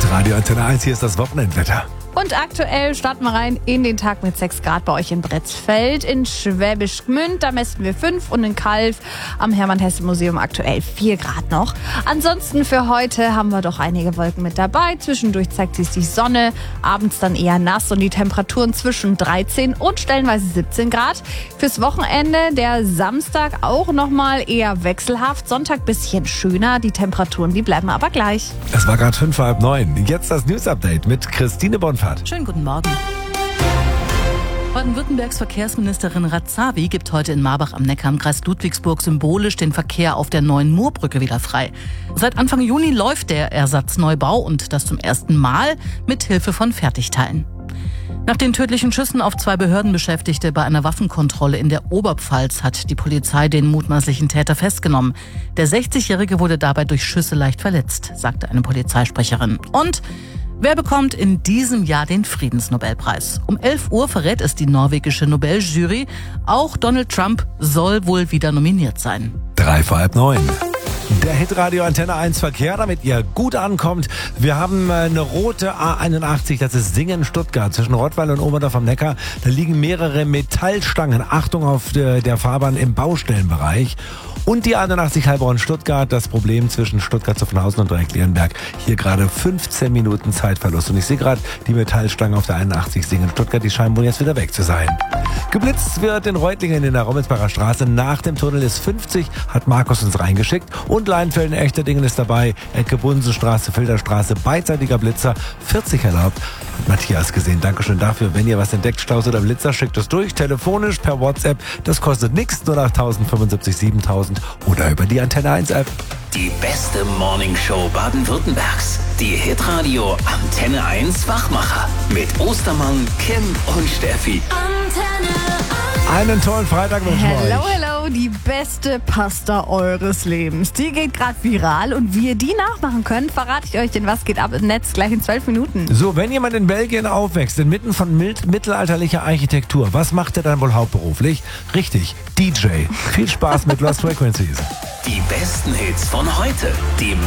Radio Antenne 1, hier ist das Wochenendwetter. Und aktuell starten wir rein in den Tag mit 6 Grad bei euch in Bretzfeld. In Schwäbisch Gmünd, da messen wir 5 und in Calw am Hermann-Hesse-Museum aktuell 4 Grad noch. Ansonsten für heute haben wir doch einige Wolken mit dabei. Zwischendurch zeigt sich die Sonne, abends dann eher nass und die Temperaturen zwischen 13 und stellenweise 17 Grad. Fürs Wochenende der Samstag auch nochmal eher wechselhaft. Sonntag bisschen schöner, die Temperaturen, die bleiben aber gleich. Es war gerade 8:05. Jetzt das News-Update mit Christine Bonfahrt. Schönen guten Morgen. Baden-Württembergs Verkehrsministerin Razavi gibt heute in Marbach am Neckar im Kreis Ludwigsburg symbolisch den Verkehr auf der neuen Moorbrücke wieder frei. Seit Anfang Juni läuft der Ersatzneubau und das zum ersten Mal mit Hilfe von Fertigteilen. Nach den tödlichen Schüssen auf 2 Behördenbeschäftigte bei einer Waffenkontrolle in der Oberpfalz hat die Polizei den mutmaßlichen Täter festgenommen. Der 60-Jährige wurde dabei durch Schüsse leicht verletzt, sagte eine Polizeisprecherin. Und wer bekommt in diesem Jahr den Friedensnobelpreis? Um 11 Uhr verrät es die norwegische Nobeljury. Auch Donald Trump soll wohl wieder nominiert sein. 8:03. Der Hitradio Antenne 1 Verkehr, damit ihr gut ankommt. Wir haben eine rote A81, das ist Singen-Stuttgart, zwischen Rottweil und Oberdorf am Neckar. Da liegen mehrere Metallstangen. Achtung auf der Fahrbahn im Baustellenbereich. Und die A81 Heilbronn-Stuttgart, das Problem zwischen Stuttgart-Zuffenhausen und Dreiecklehenberg. Hier gerade 15 Minuten Zeitverlust. Und ich sehe gerade die Metallstangen auf der 81 Singen-Stuttgart, die scheinen wohl jetzt wieder weg zu sein. Geblitzt wird in Reutlingen in der Rommelsbacher Straße. Nach dem Tunnel ist 50, hat Markus uns reingeschickt. Und Leinfelden-Echterdingen ist dabei. Ecke Bunsenstraße, Filderstraße, beidseitiger Blitzer, 40 erlaubt. Hat Matthias gesehen. Dankeschön dafür. Wenn ihr was entdeckt, Staus oder Blitzer, schickt es durch. Telefonisch, per WhatsApp. Das kostet nichts. 08000 75 7000 oder über die Antenne 1 App. Die beste Morningshow Baden-Württembergs. Die Hitradio Antenne 1 Wachmacher. Mit Ostermann, Kim und Steffi. Einen tollen Freitag wünschen wir Hello, euch. hello, die beste Pasta eures Lebens. Die geht gerade viral und wie ihr die nachmachen könnt, verrate ich euch in Was geht ab im Netz gleich in 12 Minuten. So, wenn jemand in Belgien aufwächst, inmitten von mittelalterlicher Architektur, was macht er dann wohl hauptberuflich? Richtig, DJ. Viel Spaß mit Lost Frequencies. Die besten Hits von heute. Die